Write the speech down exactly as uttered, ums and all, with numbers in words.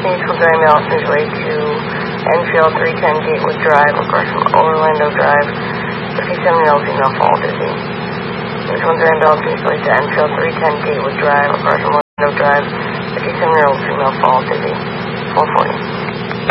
Phoenix Missouri Mail is way to Enfield three ten Gatewood Drive, across from Orlando Drive. fifty-seven-year-old female fall dizzy. Phoenix Missouri Mail is way to Enfield three ten Gatewood Drive, across from Orlando Drive. fifty-seven-year-old female fall dizzy. four forty.